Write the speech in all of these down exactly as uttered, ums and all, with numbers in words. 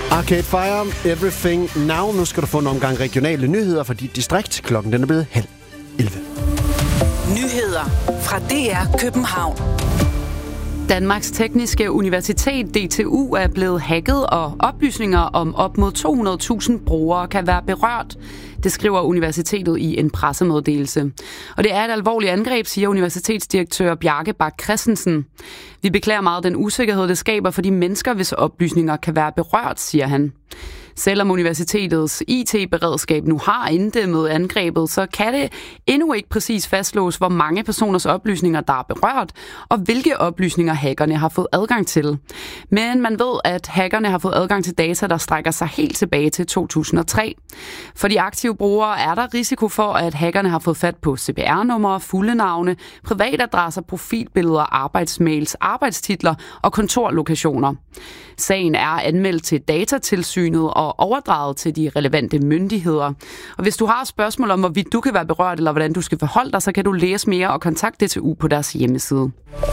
Arcade Fire, Everything Now. Nu skal du få en omgang regionale nyheder fra dit distrikt. Klokken den er blevet halv elleve. Nyheder fra D R København. Danmarks Tekniske Universitet, D T U, er blevet hacket, og oplysninger om op mod to hundrede tusind brugere kan være berørt. Det skriver universitetet i en pressemeddelelse. Og det er et alvorligt angreb, siger universitetsdirektør Bjarke Bak Christensen. Vi beklager meget den usikkerhed, det skaber for de mennesker, hvis oplysninger kan være berørt, siger han. Selvom universitetets I T-beredskab nu har inddæmmet angrebet, så kan det endnu ikke præcis fastslås, hvor mange personers oplysninger, der er berørt, og hvilke oplysninger hackerne har fået adgang til. Men man ved, at hackerne har fået adgang til data, der strækker sig helt tilbage til to tusind og tre. For de aktive brugere er der risiko for, at hackerne har fået fat på C P R-numre, fulde navne, privatadresser, profilbilleder, arbejdsmails, arbejdstitler og kontorlokationer. Sagen er anmeldt til Datatilsynet og overdraget til de relevante myndigheder. Og hvis du har spørgsmål om, hvorvidt du kan være berørt, eller hvordan du skal forholde dig, så kan du læse mere og kontakte D T U på deres hjemmeside.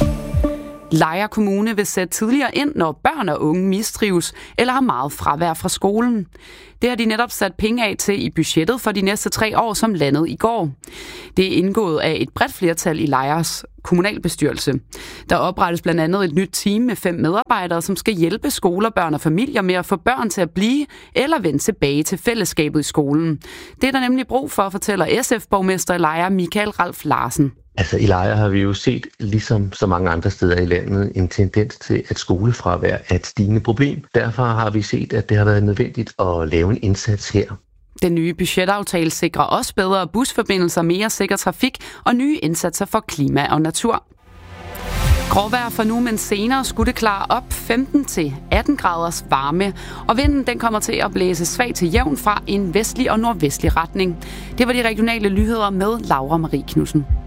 Lejre Kommune vil sætte tidligere ind, når børn og unge mistrives eller har meget fravær fra skolen. Det har de netop sat penge af til i budgettet for de næste tre år, som landede i går. Det er indgået af et bredt flertal i Lejres kommunalbestyrelse. Der oprettes blandt andet et nyt team med fem medarbejdere, som skal hjælpe skoler, børn og familier med at få børn til at blive eller vende tilbage til fællesskabet i skolen. Det er der nemlig brug for, fortæller S F-borgmester i Lejre Michael Ralf Larsen. Altså i Lejre har vi jo set, ligesom så mange andre steder i landet, en tendens til, at skolefravær er et stigende problem. Derfor har vi set, at det har været nødvendigt at lave en indsats her. Den nye budgetaftale sikrer også bedre busforbindelser, mere sikker trafik og nye indsatser for klima og natur. Gråvejr for nu, men senere skulle det klare op femten til atten graders varme, og vinden den kommer til at blæse svagt til jævn fra en vestlig og nordvestlig retning. Det var de regionale nyheder med Laura Marie Knudsen.